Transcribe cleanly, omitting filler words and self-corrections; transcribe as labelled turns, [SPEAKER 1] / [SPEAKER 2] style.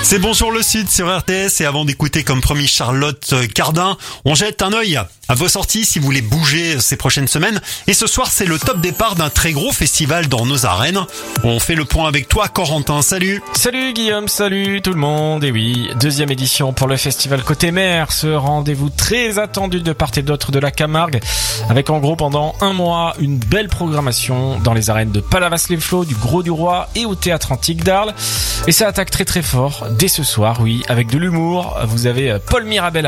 [SPEAKER 1] C'est Bonjour le Sud sur RTS et avant d'écouter comme promis Charlotte Cardin, on jette un œil à vos sorties si vous voulez bouger ces prochaines semaines. Et ce soir, c'est le top départ d'un très gros festival dans nos arènes. On fait le point avec toi, Corentin. Salut.
[SPEAKER 2] Salut Guillaume, salut tout le monde. Et oui, deuxième édition pour le festival Côté Mer, ce rendez-vous très attendu de part et d'autre de la Camargue, avec en gros pendant un mois une belle programmation dans les arènes de Palavas-les-Flots, du Grau-du-Roi et au Théâtre Antique d'Arles. Et ça attaque très très fort dès ce soir, oui, avec de l'humour. Vous avez Paul Mirabel